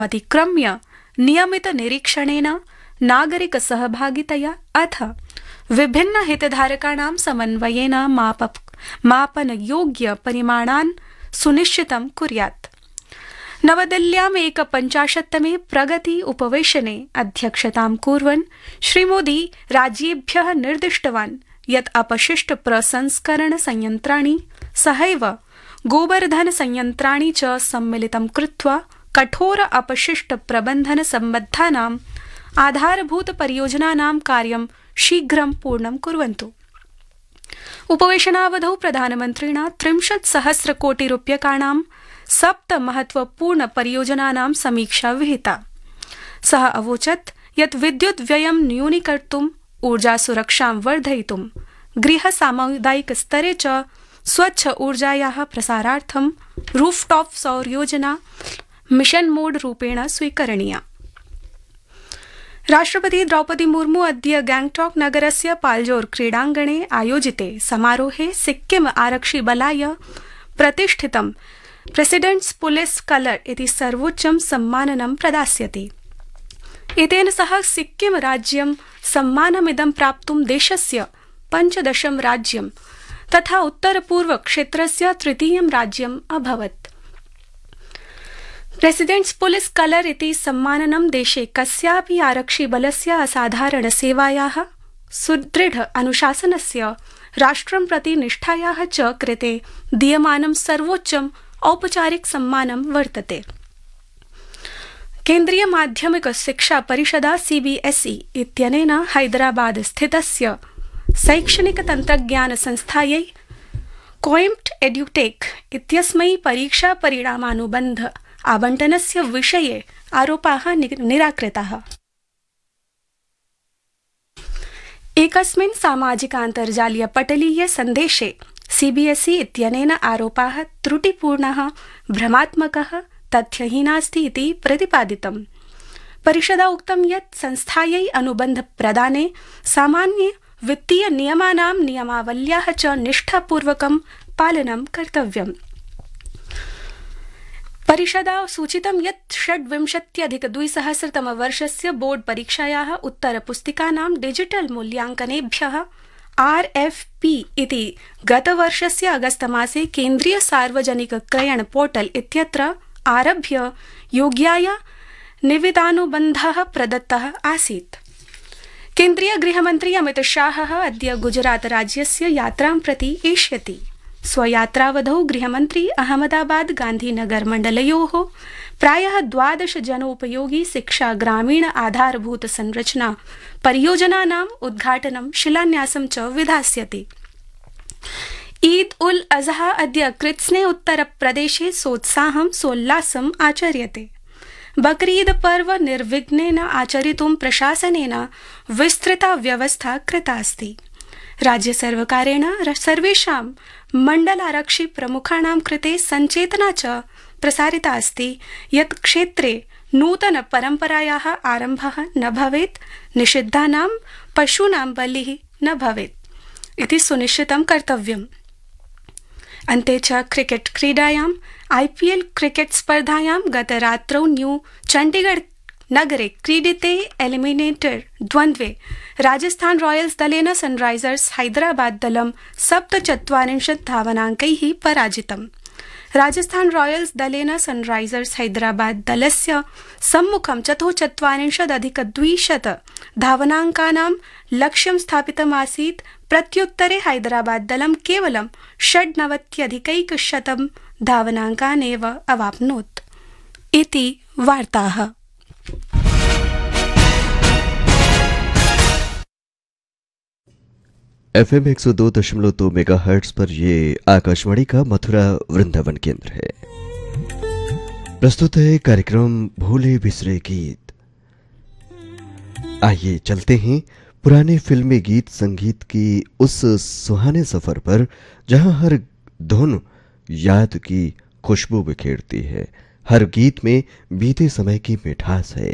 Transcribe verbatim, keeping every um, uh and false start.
अतिक्रम्य नियमित निरीक्षणेन नागरिक सहभागितया अथ विभिन्न हितधारकाणां समन्वयेन माप मापनयोग्य परिमाणान् सुनिश्चितं कुर्यात्। नवदिल्ल्याम् एकपञ्चाशत्तमे प्रगति उपवेशने अध्यक्षतां कुर्वन् श्रीमोदी राज्येभ्यः निर्दिष्टवान् यत् अपशिष्ट प्रसंस्करण संयन्त्राणि सहैव गोबर्धन संयन्त्राणि च सम्मिलितं कृत्वा कठोर अपशिष्ट प्रबन्धन सम्बद्धानाम् आधारभूत परियोजनानां कार्यं शीघ्रं पूर्णं कुर्वन्तु। उपवेशनावधौ प्रधानमन्त्रिणा त्रिंशत् सहस्र कोटि रूप्यकाणां सप्त महत्वपूर्ण परियोजनानां समीक्षा विहिता। सः अवोचत् यत् विद्युत् व्ययं न्यूनीकर्तुम्, ऊर्जा सुरक्षां वर्धयितुं, गृह सामुदायिक स्तरे च स्वच्छ ऊर्जायाः प्रसारार्थं रूफटॉप सौर योजना मिशन मोड रूपेण स्वीकरणीया। राष्ट्रपति द्रौपदी मुर्मू अद्य गैंगटॉक नगरस्य पाल्जोर क्रीडाङ्गणे आयोजिते समारोहे सिक्किम आरक्षि बलाय प्रतिष्ठितं प्रेसिडेंट्स पुलिस कलर इति सर्वोच्चं सम्माननं प्रदास्यति। एतेन सह सिक्किम राज्यं सम्मानमिदं प्राप्तुं देशस्य पञ्चदशं राज्यं तथा उत्तरपूर्व क्षेत्रस्य तृतीयं राज्यम् अभवत्। प्रेसिडेंट्स पुलिस कलर इति सम्माननं देशे कस्यापि आरक्षिबलस्य असाधारण सेवायाः, सुदृढ अनुशासनस्य, राष्ट्रं प्रति निष्ठायाः च कृते दीयमानं सर्वोच्चम् औपचारिक सम्मानं वर्तते। केन्द्रीय माध्यमिक शिक्षा परिषदा सीबीएसई इत्यनेन हैदराबाद स्थितस्य शैक्षणिक तन्त्रज्ञान संस्थायै कोएम्प्ट एड्युटेक इत्यस्मै परीक्षा परिणामानुबन्ध आवंटनस्य विषये आरोपाः निराकृताः। एकस्मिन् सामाजिकान्तर्जालीय पटलीय सन्देशे सीबीएसई इत्यनेन आरोपाः त्रुटिपूर्णः, भ्रमात्मकः, तथ्यहीनास्ति इति प्रतिपादितम्। परिषदा उक्तं यत् संस्थायै अनुबन्ध प्रदाने सामान्य वित्तीय नियमानां नियमावल्याः च निष्ठापूर्वकं पालनं कर्तव्यम्। परिषदा सूचितं यत् षड्विंशत्यधिक द्विसहस्रतमवर्षस्य बोर्ड परीक्षायाः उत्तरपुस्तिकानां डिजिटल मूल्यांकनेभ्यः आरएफपी इति गतवर्षस्य अगस्तमासे केन्द्रीय सार्वजनिक क्रयण पोर्टल इत्यत्र आरभ्य योग्याय निविदानुबन्धः प्रदत्तः आसीत्। केन्द्रीय गृहमन्त्री अमित शाहः अद्य गुजरात राज्यस्य यात्रां प्रति एष्यति। स्वयात्रावधौ गृहमन्त्री अहमदाबाद गांधीनगर मण्डलयोः प्रायः द्वादश जनोपयोगी शिक्षा ग्रामीण आधारभूत संरचना परियोजनानाम् उद्घाटनं शिलान्यासं च विधास्यति। ईद उल अजहा अद्य कृत्स्ने उत्तर प्रदेशे सोत्साहं सोल्लासम् आचर्यते। बकरीद पर्व निर्विघ्नेन आचरितुं प्रशासनेन विस्तृता व्यवस्था कृता अस्ति। राज्य सर्वकारेण सर्वेषां मण्डलारक्षि प्रमुखाणां कृते सञ्चेतना च प्रसारिता अस्ति यत् क्षेत्रे नूतन परम्परायाः आरम्भः न भवेत्, निषिद्धानां पशूनां बलिः न भवेत् इति सुनिश्चितं कर्तव्यम्। अन्ते च क्रिकेट क्रीडायाम् आईपीएल क्रिकेट स्पर्धायां गतरात्रौ न्यू चण्डीगढ़ नगरे क्रीडिते एलिमिनेटर द्वन्द्वे राजस्थान रॉयल्स दलेन सनराइजर्स हैदराबाद दलं सप्तचत्वारिंशत् धावनाङ्कैः पराजितम्। राजस्थान रॉयल्स दलेन सनराइजर्स हैदराबाद दलस्य सम्मुखं चतुश्चत्वारिंशदधिक द्विशत धावनाङ्कानां लक्ष्यं स्थापितमासीत्। प्रत्युत्तरे हैदराबाद दलं केवलं षड्नवत्यधिकैकशतं धावनाङ्कान् एव अवाप्नोत् इति वार्ताः। एफ एम एक सौ दो दशमलव दो मेगा हर्ट्ज पर ये आकाशवाणी का मथुरा वृंदावन केंद्र है। प्रस्तुत है कार्यक्रम भूले बिसरे गीत। आइए चलते हैं पुराने फिल्मी गीत संगीत की उस सुहाने सफर पर जहां हर धुन याद की खुशबू बिखेरती है, हर गीत में बीते समय की मिठास है।